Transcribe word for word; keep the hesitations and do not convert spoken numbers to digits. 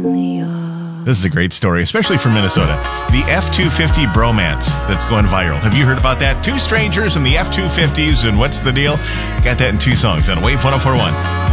in the yard. This is a great story, especially for Minnesota. The F two fifty bromance that's going viral. Have you heard about that? Two strangers in the F two fifties, and what's the deal? Got that in two songs on Wave one oh four point one.